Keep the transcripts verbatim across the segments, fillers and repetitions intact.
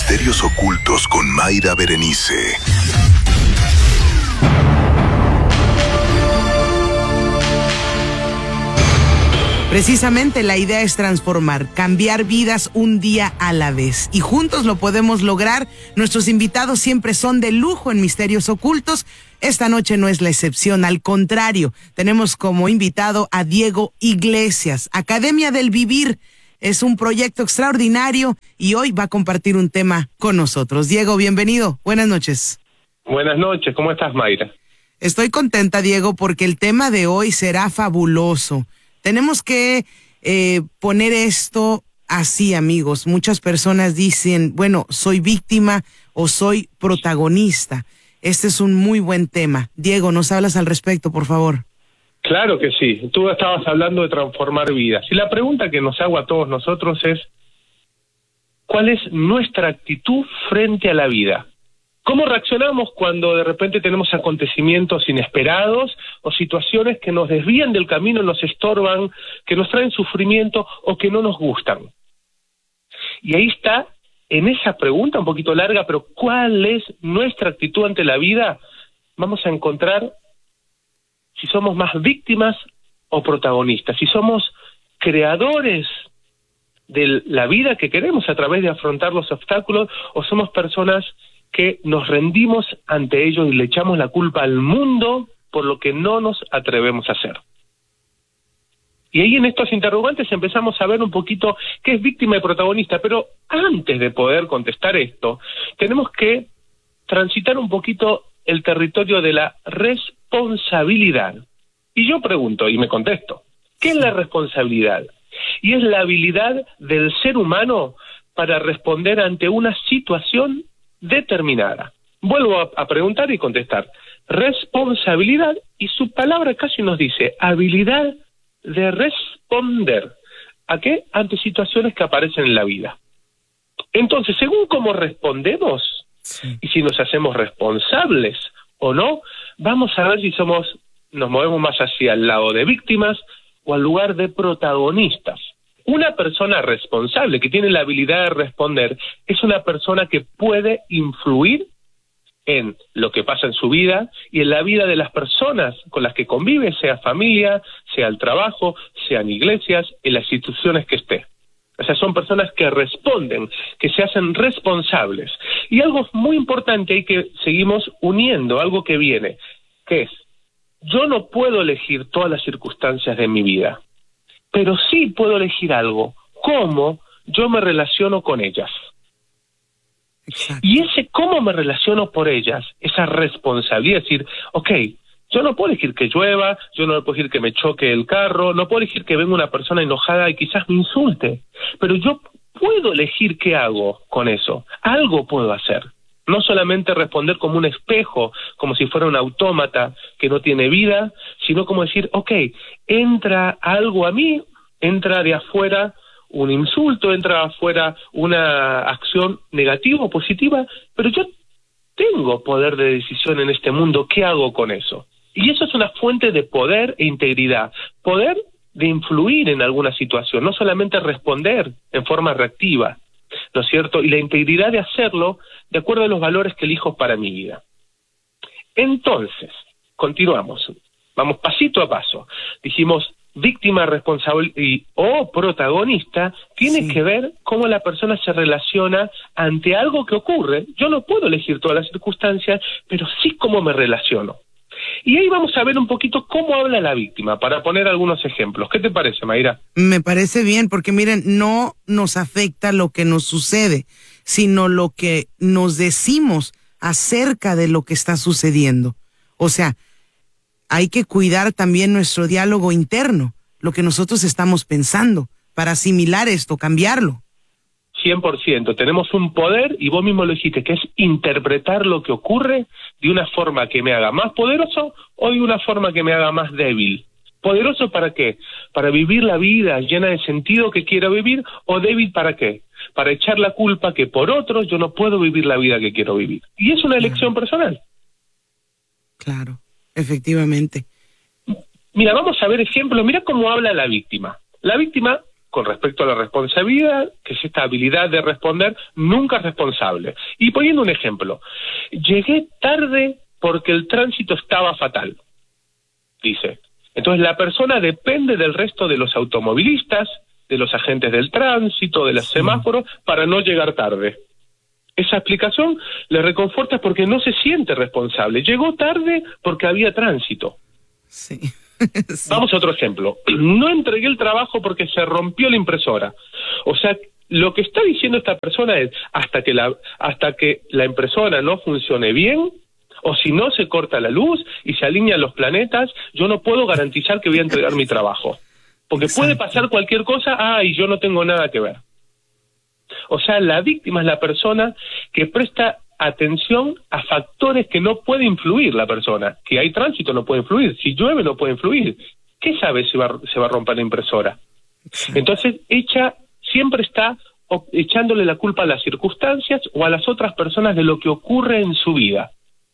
Misterios Ocultos con Mayra Berenice. Precisamente la idea es transformar, cambiar vidas un día a la vez. Y juntos lo podemos lograr. Nuestros invitados siempre son de lujo en Misterios Ocultos. Esta noche no es la excepción, al contrario. Tenemos como invitado a Diego Iglesias, Academia del Vivir. Es un proyecto extraordinario y hoy va a compartir un tema con nosotros. Diego, bienvenido. Buenas noches. Buenas noches. ¿Cómo estás, Mayra? Estoy contenta, Diego, porque el tema de hoy será fabuloso. Tenemos que eh, poner esto así, amigos. Muchas personas dicen, bueno, soy víctima o soy protagonista. Este es un muy buen tema. Diego, ¿nos hablas al respecto, por favor? Claro que sí. Tú estabas hablando de transformar vidas. Y la pregunta que nos hago a todos nosotros es, ¿cuál es nuestra actitud frente a la vida? ¿Cómo reaccionamos cuando de repente tenemos acontecimientos inesperados o situaciones que nos desvían del camino, nos estorban, que nos traen sufrimiento o que no nos gustan? Y ahí está, en esa pregunta un poquito larga, pero ¿cuál es nuestra actitud ante la vida? Vamos a encontrar si somos más víctimas o protagonistas, si somos creadores de la vida que queremos a través de afrontar los obstáculos o somos personas que nos rendimos ante ellos y le echamos la culpa al mundo por lo que no nos atrevemos a hacer. Y ahí en estos interrogantes empezamos a ver un poquito qué es víctima y protagonista, pero antes de poder contestar esto, tenemos que transitar un poquito el territorio de la responsabilidad. Y yo pregunto y me contesto, ¿qué es la responsabilidad? Y es la habilidad del ser humano para responder ante una situación determinada. Vuelvo a, a preguntar y contestar. Responsabilidad, y su palabra casi nos dice habilidad de responder. ¿A qué? Ante situaciones que aparecen en la vida. Entonces, según cómo respondemos, sí, y si nos hacemos responsables o no, vamos a ver si somos, nos movemos más hacia el lado de víctimas o al lugar de protagonistas. Una persona responsable que tiene la habilidad de responder es una persona que puede influir en lo que pasa en su vida y en la vida de las personas con las que convive, sea familia, sea el trabajo, sean iglesias, en las instituciones que esté. O sea, son personas que responden, que se hacen responsables. Y algo muy importante y que seguimos uniendo, algo que viene, que es, yo no puedo elegir todas las circunstancias de mi vida, pero sí puedo elegir algo, cómo yo me relaciono con ellas. Exacto. Y ese cómo me relaciono por ellas, esa responsabilidad, es decir, ok, yo no puedo elegir que llueva, yo no puedo elegir que me choque el carro, no puedo elegir que venga una persona enojada y quizás me insulte, pero yo puedo elegir qué hago con eso, algo puedo hacer. No solamente responder como un espejo, como si fuera un autómata que no tiene vida, sino como decir, ok, entra algo a mí, entra de afuera un insulto, entra afuera una acción negativa o positiva, pero yo tengo poder de decisión en este mundo, ¿qué hago con eso? Y eso es una fuente de poder e integridad, poder de influir en alguna situación, no solamente responder en forma reactiva, ¿no es cierto? Y la integridad de hacerlo de acuerdo a los valores que elijo para mi vida. Entonces, continuamos, vamos pasito a paso. Dijimos, víctima, responsable y, o protagonista, tiene sí. que ver cómo la persona se relaciona ante algo que ocurre. Yo no puedo elegir todas las circunstancias, pero sí cómo me relaciono. Y ahí vamos a ver un poquito cómo habla la víctima, para poner algunos ejemplos. ¿Qué te parece, Mayra? Me parece bien, porque miren, no nos afecta lo que nos sucede, sino lo que nos decimos acerca de lo que está sucediendo. O sea, hay que cuidar también nuestro diálogo interno, lo que nosotros estamos pensando, para asimilar esto, cambiarlo. cien por ciento. Tenemos un poder, y vos mismo lo dijiste, que es interpretar lo que ocurre de una forma que me haga más poderoso o de una forma que me haga más débil. ¿Poderoso para qué? Para vivir la vida llena de sentido que quiero vivir, o débil ¿para qué? Para echar la culpa que por otros yo no puedo vivir la vida que quiero vivir. Y es una elección claro. personal. Claro, efectivamente. Mira, vamos a ver ejemplos. Mira cómo habla la víctima. La víctima con respecto a la responsabilidad, que es esta habilidad de responder, nunca es responsable. Y poniendo un ejemplo, llegué tarde porque el tránsito estaba fatal, dice. Entonces la persona depende del resto de los automovilistas, de los agentes del tránsito, de los semáforos, para no llegar tarde. Esa explicación le reconforta porque no se siente responsable. Llegó tarde porque había tránsito. Sí. Sí. Vamos a otro ejemplo. No entregué el trabajo porque se rompió la impresora. O sea, lo que está diciendo esta persona es, hasta que la, hasta que la impresora no funcione bien, o si no se corta la luz y se alinean los planetas, yo no puedo garantizar que voy a entregar mi trabajo. Porque Exacto. puede pasar cualquier cosa, ah, y yo no tengo nada que ver. O sea, la víctima es la persona que presta atención a factores que no puede influir la persona. Que hay tránsito no puede influir, si llueve no puede influir. ¿Qué sabe si va, se va a romper la impresora? Exacto. Entonces, ella siempre está echándole la culpa a las circunstancias o a las otras personas de lo que ocurre en su vida.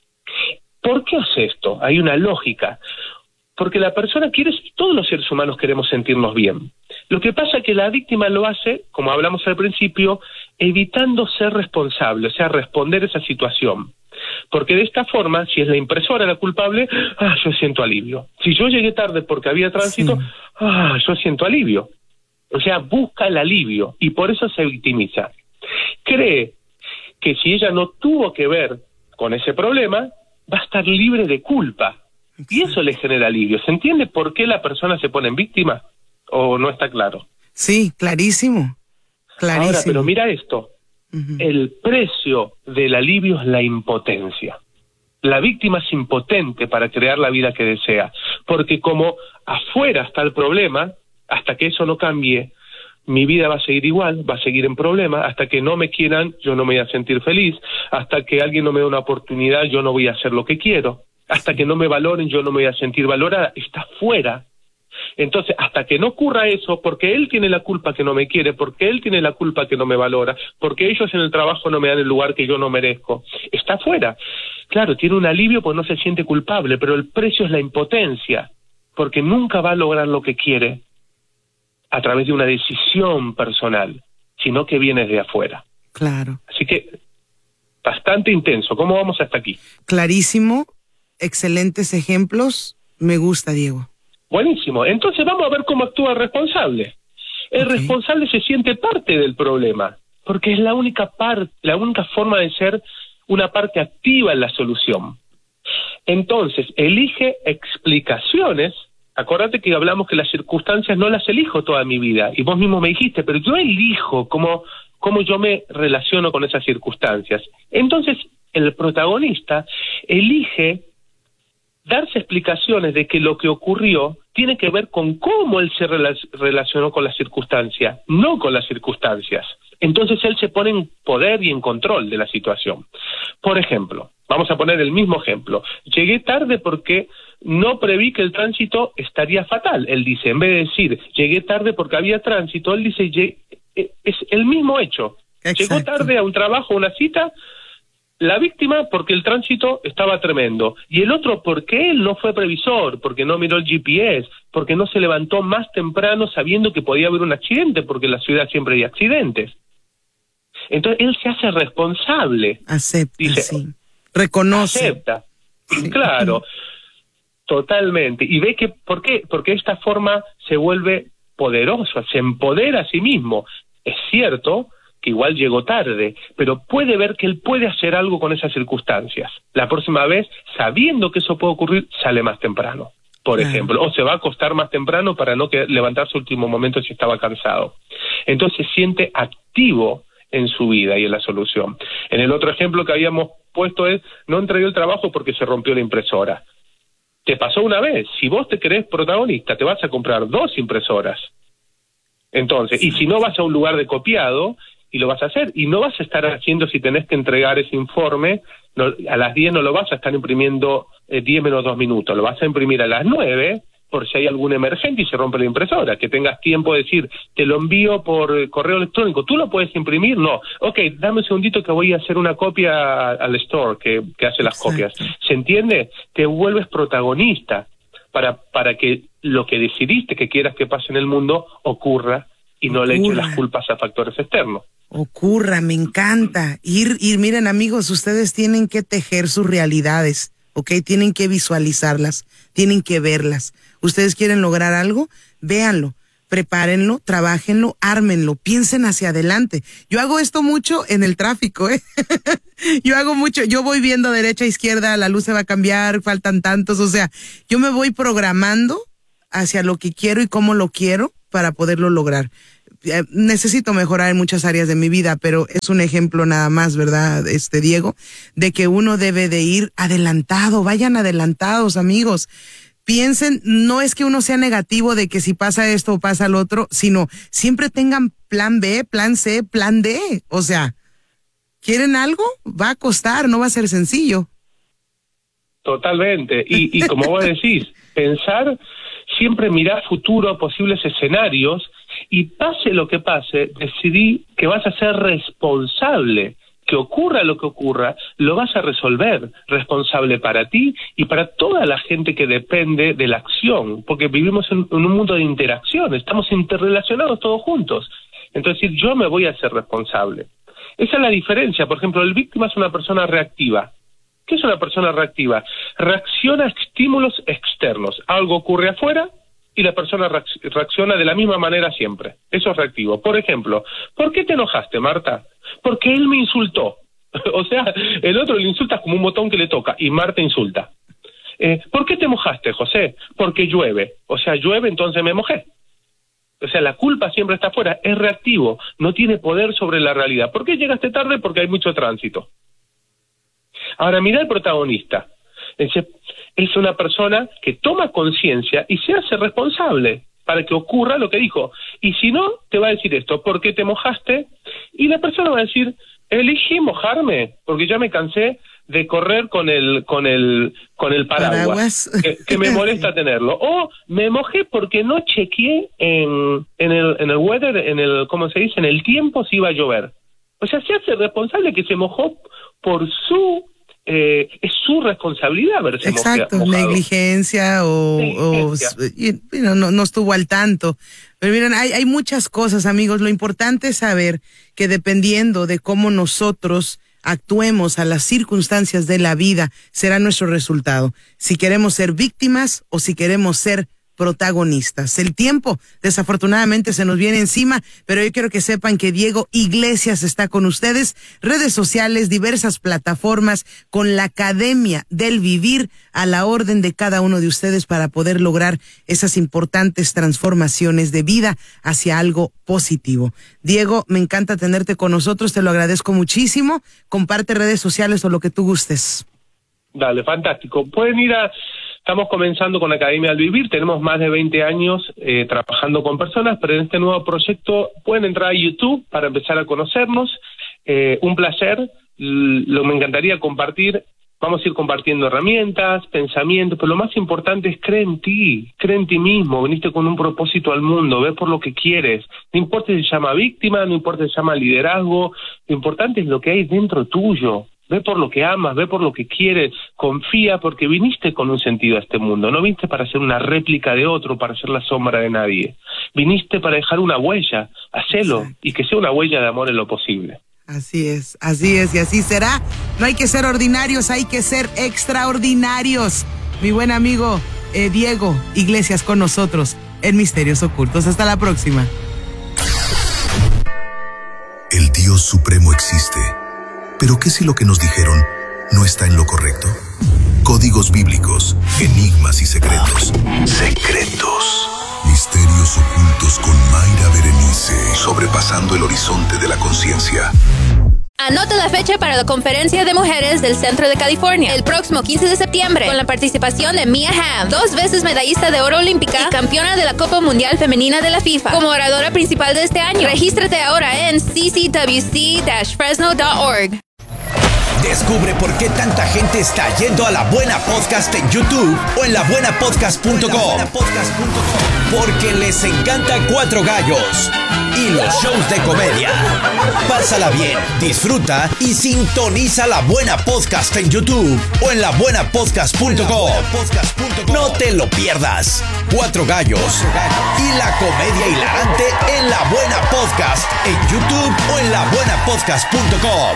¿Por qué hace esto? Hay una lógica. Porque la persona quiere, todos los seres humanos queremos sentirnos bien. Lo que pasa es que la víctima lo hace, como hablamos al principio, evitando ser responsable, o sea, responder a esa situación. Porque de esta forma, si es la impresora la culpable, ah, yo siento alivio. Si yo llegué tarde porque había tránsito, sí. ah, yo siento alivio. O sea, busca el alivio y por eso se victimiza. Cree que si ella no tuvo que ver con ese problema, va a estar libre de culpa. Y eso le genera alivio. ¿Se entiende por qué la persona se pone en víctima? ¿O no está claro? Sí, clarísimo. Clarísimo. Ahora, pero mira esto. Uh-huh. El precio del alivio es la impotencia. La víctima es impotente para crear la vida que desea. Porque como afuera está el problema, hasta que eso no cambie, mi vida va a seguir igual, va a seguir en problemas. Hasta que no me quieran, yo no me voy a sentir feliz. Hasta que alguien no me dé una oportunidad, yo no voy a hacer lo que quiero. Hasta que no me valoren, yo no me voy a sentir valorada. Está fuera. Entonces, hasta que no ocurra eso, porque él tiene la culpa que no me quiere, porque él tiene la culpa que no me valora, porque ellos en el trabajo no me dan el lugar que yo no merezco, está fuera. Claro, tiene un alivio porque no se siente culpable, pero el precio es la impotencia, porque nunca va a lograr lo que quiere a través de una decisión personal, sino que viene de afuera. Claro. Así que, bastante intenso. ¿Cómo vamos hasta aquí? Clarísimo. Excelentes ejemplos. Me gusta, Diego. Buenísimo. Entonces vamos a ver cómo actúa el responsable. El okay. responsable se siente parte del problema, porque es la única parte, la única forma de ser una parte activa en la solución. Entonces, elige explicaciones. Acuérdate que hablamos que las circunstancias no las elijo toda mi vida, y vos mismo me dijiste, pero yo elijo cómo, cómo yo me relaciono con esas circunstancias. Entonces, el protagonista elige darse explicaciones de que lo que ocurrió tiene que ver con cómo él se rela- relacionó con las circunstancias, no con las circunstancias. Entonces él se pone en poder y en control de la situación. Por ejemplo, vamos a poner el mismo ejemplo. Llegué tarde porque no preví que el tránsito estaría fatal. Él dice, en vez de decir, llegué tarde porque había tránsito, él dice, es el mismo hecho. Exacto. Llegó tarde a un trabajo, a una cita. La víctima porque el tránsito estaba tremendo, y el otro porque él no fue previsor, porque no miró el G P S, porque no se levantó más temprano sabiendo que podía haber un accidente, porque en la ciudad siempre hay accidentes. Entonces él se hace responsable. Acepta, dice, sí. Reconoce. Acepta, sí. Claro, totalmente. Y ve que, ¿por qué? Porque de esta forma se vuelve poderoso, se empodera a sí mismo. Es cierto que igual llegó tarde, pero puede ver que él puede hacer algo con esas circunstancias. La próxima vez, sabiendo que eso puede ocurrir, sale más temprano, por claro. ejemplo, o se va a acostar más temprano para no que, levantarse al último momento si estaba cansado. Entonces se siente activo en su vida y en la solución. En el otro ejemplo que habíamos puesto es, no entregué el trabajo porque se rompió la impresora. Te pasó una vez, si vos te crees protagonista, te vas a comprar dos impresoras. Entonces, y si no vas a un lugar de copiado, y lo vas a hacer, y no vas a estar haciendo, si tenés que entregar ese informe, no, a las diez no lo vas a estar imprimiendo eh, diez menos dos minutos, lo vas a imprimir a las nueve, por si hay algún emergente y se rompe la impresora, que tengas tiempo de decir, te lo envío por correo electrónico, ¿tú lo puedes imprimir? No. Ok, dame un segundito que voy a hacer una copia al store que, que hace las Exacto. copias. ¿Se entiende? Te vuelves protagonista para, para que lo que decidiste que quieras que pase en el mundo ocurra y no Ocurra. le eche las culpas a factores externos. Ocurra, me encanta. Ir, ir, miren amigos, ustedes tienen que tejer sus realidades, ¿ok? Tienen que visualizarlas, tienen que verlas. Ustedes quieren lograr algo, véanlo, prepárenlo, trabájenlo, ármenlo, piensen hacia adelante. Yo hago esto mucho en el tráfico, ¿eh? Yo hago mucho, yo voy viendo derecha, izquierda, la luz se va a cambiar, faltan tantos, o sea, yo me voy programando hacia lo que quiero y cómo lo quiero para poderlo lograr. Eh, necesito mejorar en muchas áreas de mi vida, pero es un ejemplo nada más, ¿verdad, este Diego? De que uno debe de ir adelantado, vayan adelantados, amigos. Piensen, no es que uno sea negativo de que si pasa esto o pasa lo otro, sino siempre tengan plan B, plan C, plan D. O sea, ¿quieren algo? Va a costar, no va a ser sencillo. Totalmente. Y, y como vos decís, pensar, siempre mirar futuro, posibles escenarios, y pase lo que pase, decidí que vas a ser responsable. Que ocurra lo que ocurra, lo vas a resolver, responsable para ti y para toda la gente que depende de la acción, porque vivimos en, en un mundo de interacción, estamos interrelacionados todos juntos. Entonces, yo me voy a hacer responsable. Esa es la diferencia. Por ejemplo, el víctima es una persona reactiva. ¿Qué es una persona reactiva? Reacciona a estímulos externos. Algo ocurre afuera y la persona reacciona de la misma manera siempre. Eso es reactivo. Por ejemplo, ¿por qué te enojaste, Marta? Porque él me insultó. O sea, el otro le insulta como un botón que le toca y Marta insulta. Eh, ¿Por qué te mojaste, José? Porque llueve. O sea, llueve, entonces me mojé. O sea, la culpa siempre está afuera. Es reactivo. No tiene poder sobre la realidad. ¿Por qué llegaste tarde? Porque hay mucho tránsito. Ahora, mira el protagonista. Es, es una persona que toma conciencia y se hace responsable para que ocurra lo que dijo. Y si no, te va a decir esto, ¿por qué te mojaste? Y la persona va a decir, elegí mojarme, porque ya me cansé de correr con el con el con el paraguas, paraguas. Que, que me molesta tenerlo. O me mojé porque no chequeé en, en el en el weather, en el, ¿cómo se dice? En el tiempo si iba a llover. O sea, se hace responsable que se mojó por su Eh, es su responsabilidad verse Exacto, mojado. negligencia o, negligencia. o y, y no, no, no estuvo al tanto. Pero miren, hay, hay muchas cosas, amigos. Lo importante es saber que dependiendo de cómo nosotros actuemos a las circunstancias de la vida, será nuestro resultado. Si queremos ser víctimas o si queremos ser protagonistas. El tiempo, desafortunadamente, se nos viene encima, pero yo quiero que sepan que Diego Iglesias está con ustedes, redes sociales, diversas plataformas, con la Academia del Vivir a la orden de cada uno de ustedes para poder lograr esas importantes transformaciones de vida hacia algo positivo. Diego, me encanta tenerte con nosotros, te lo agradezco muchísimo. Comparte redes sociales o lo que tú gustes. Dale, fantástico. Pueden ir a... Estamos comenzando con Academia al Vivir, tenemos más de veinte años eh, trabajando con personas, pero en este nuevo proyecto pueden entrar a YouTube para empezar a conocernos. Eh, un placer, lo me encantaría compartir, vamos a ir compartiendo herramientas, pensamientos, pero lo más importante es creer en ti, cree en ti mismo, viniste con un propósito al mundo, ve por lo que quieres, no importa si se llama víctima, no importa si se llama liderazgo, lo importante es lo que hay dentro tuyo. Ve por lo que amas, ve por lo que quieres, confía porque viniste con un sentido a este mundo, no viniste para ser una réplica de otro, para ser la sombra de nadie, viniste para dejar una huella, hacelo, exacto, y que sea una huella de amor en lo posible. Así es, así es y así será. No hay que ser ordinarios, hay que ser extraordinarios. Mi buen amigo eh, Diego Iglesias con nosotros en Misterios Ocultos. Hasta la próxima. El Dios Supremo existe. ¿Pero qué si lo que nos dijeron no está en lo correcto? Códigos bíblicos, enigmas y secretos. Secretos. Misterios ocultos con Mayra Berenice. Sobrepasando el horizonte de la conciencia. Anota la fecha para la conferencia de mujeres del Centro de California, el próximo quince de septiembre, con la participación de Mia Hamm, dos veces medallista de oro olímpica y campeona de la Copa Mundial Femenina de la FIFA, como oradora principal de este año. Regístrate ahora en c c w c dash fresno punto org. Descubre por qué tanta gente está yendo a La Buena Podcast en YouTube o en la buena podcast punto com. Porque les encanta Cuatro Gallos y los shows de comedia. Pásala bien, disfruta y sintoniza La Buena Podcast en YouTube o en la buena podcast punto com. No te lo pierdas. Cuatro Gallos y la comedia hilarante en La Buena Podcast en YouTube o en la buena podcast punto com.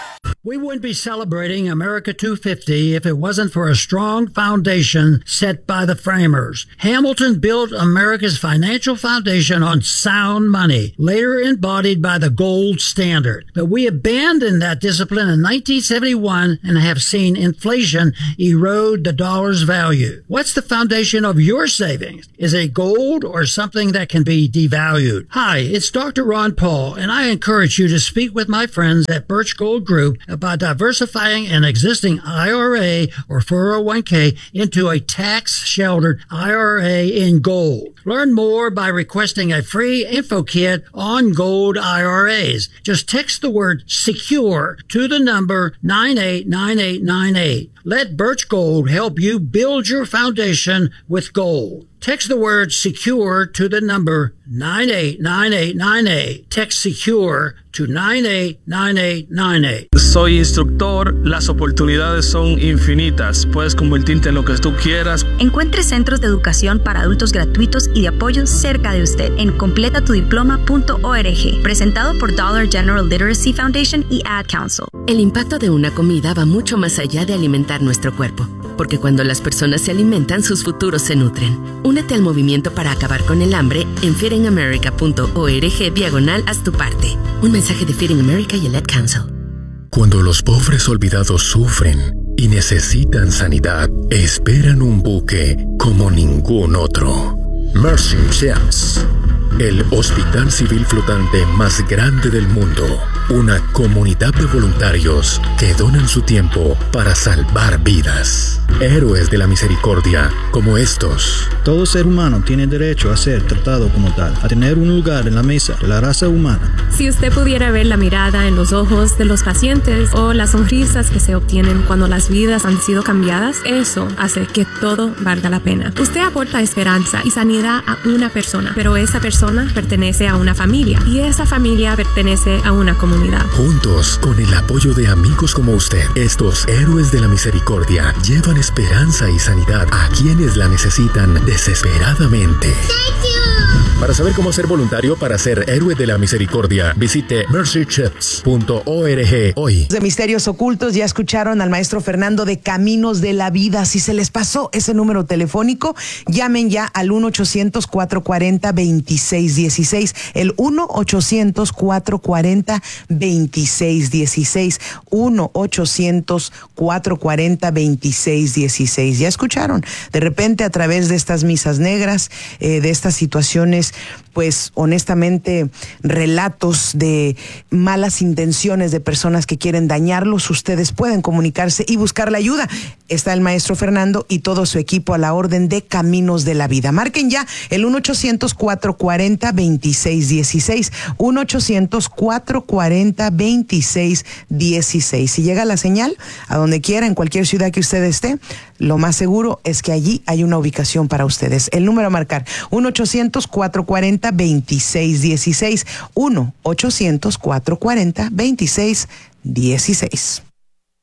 We wouldn't be celebrating America two fifty if it wasn't for a strong foundation set by the framers. Hamilton built America's financial foundation on sound money, later embodied by the gold standard. But we abandoned that discipline in nineteen seventy-one and have seen inflation erode the dollar's value. What's the foundation of your savings? Is it gold or something that can be devalued? Hi, it's Doctor Ron Paul, and I encourage you to speak with my friends at Birch Gold Group about diversifying an existing I R A or four oh one k into a tax-sheltered I R A in gold. Learn more by requesting a free info kit on gold I R As. Just text the word SECURE to the number nine eight nine eight nine eight. Let Birch Gold help you build your foundation with gold. Text the word SECURE to the number nine eight nine eight nine eight. Text SECURE to nine eight nine eight nine eight. Soy instructor, las oportunidades son infinitas. Puedes convertirte en lo que tú quieras. Encuentre centros de educación para adultos gratuitos y de apoyo cerca de usted en completa tu diploma punto org. Presentado por Dollar General Literacy Foundation y Ad Council. El impacto de una comida va mucho más allá de alimentar nuestro cuerpo, porque cuando las personas se alimentan, sus futuros se nutren. Únete al movimiento para acabar con el hambre en feeding america punto org diagonal haz tu parte. Un mensaje de Feeding America y el Ad Council. Cuando los pobres olvidados sufren y necesitan sanidad, esperan un buque como ningún otro. Mercy Ships, el hospital civil flotante más grande del mundo. Una comunidad de voluntarios que donan su tiempo para salvar vidas. Héroes de la misericordia como estos. Todo ser humano tiene derecho a ser tratado como tal, a tener un lugar en la mesa de la raza humana. Si usted pudiera ver la mirada en los ojos de los pacientes o las sonrisas que se obtienen cuando las vidas han sido cambiadas, eso hace que todo valga la pena. Usted aporta esperanza y sanidad a una persona, pero esa persona pertenece a una familia y esa familia pertenece a una comunidad. Juntos, con el apoyo de amigos como usted, estos héroes de la misericordia llevan esperanza y sanidad a quienes la necesitan desesperadamente. Para saber cómo ser voluntario para ser héroe de la misericordia, visite mercy chips punto org hoy. De Misterios Ocultos, ya escucharon al maestro Fernando de Caminos de la Vida. Si se les pasó ese número telefónico, llamen ya al uno ochocientos cuatro cuarenta veintiséis dieciséis, el uno ochocientos cuatro cuarenta veintiséis dieciséis, uno ochocientos cuatro cuarenta veintiséis dieciséis. Ya escucharon, de repente a través de estas misas negras, eh, de estas situaciones, pues honestamente relatos de malas intenciones de personas que quieren dañarlos, ustedes pueden comunicarse y buscar la ayuda. Está el maestro Fernando y todo su equipo a la orden de Caminos de la Vida. Marquen ya el uno ochocientos cuatro cuarenta veintiséis dieciséis, uno ochocientos cuatro cuarenta veintiséis dieciséis. Si llega la señal a donde quiera, en cualquier ciudad que usted esté, lo más seguro es que allí hay una ubicación para ustedes. El número a marcar, uno ochocientos cuatro cuarenta veintiséis dieciséis, uno ochocientos cuatro cuarenta veintiséis dieciséis.